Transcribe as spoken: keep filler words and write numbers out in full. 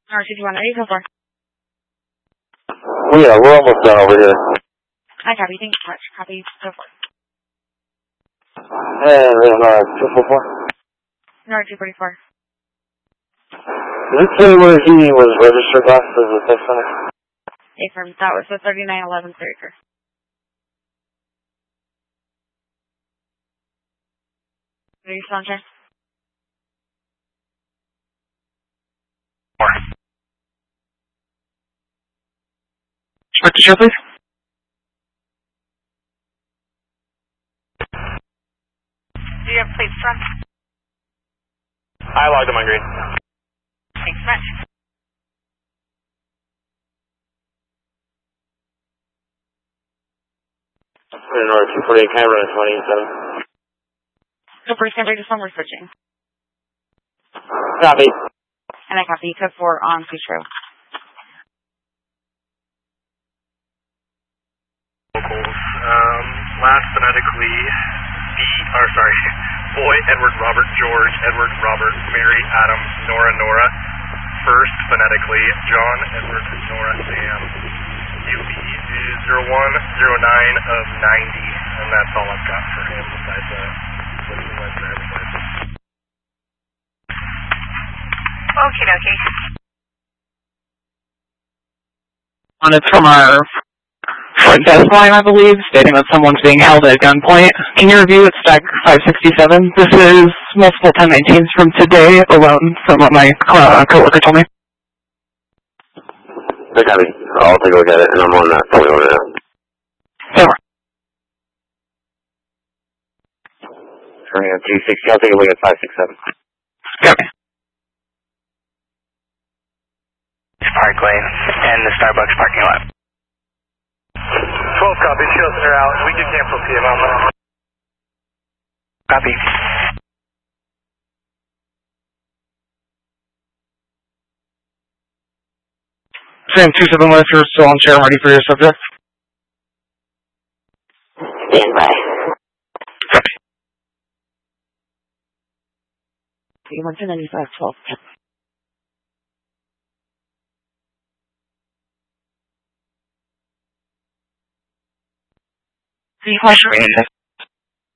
R two one, are you go for? Well, yeah, we're almost done over here. I copy, thank you so much. Copy, go for. And then, uh, two four four? R two forty-four. Did it say where he was registered last as a test center? Affirm, that was the thirty-nine eleven Clear. Are you still on check? Check the show, please. Do you have plates front? I logged them on green. Thanks so much. In order two forty-eight, can I run a twenty-seven? So first number, just one we're switching. Copy. And I copy, code four on Petro. Um, last phonetically, B, or sorry, Boy, Edward, Robert, George, Edward, Robert, Mary, Adam, Nora, Nora. First phonetically, John, Edward, Nora, Sam. U B is zero one zero nine of ninety, and that's all I've got for him besides the web driver's license. Okie dokie. And it's from our front desk line, I believe, stating that someone's being held at gunpoint. Can you review it, stack five sixty-seven? This is multiple ten nineteens from today alone, from what my uh, coworker told me. I got it. I'll take a look at it, and I'm on that twenty-one now. Over. Turning on three sixty, I'll take a look at five sixty-seven. Got me. Parkway and the Starbucks parking lot. twelve copy, Chilton are out. We do cancel P M on that. Copy. Sam two seven one, if you're still on chair, I'm ready for your subject. Stand by. You want to ninety-five twelve. The flash range.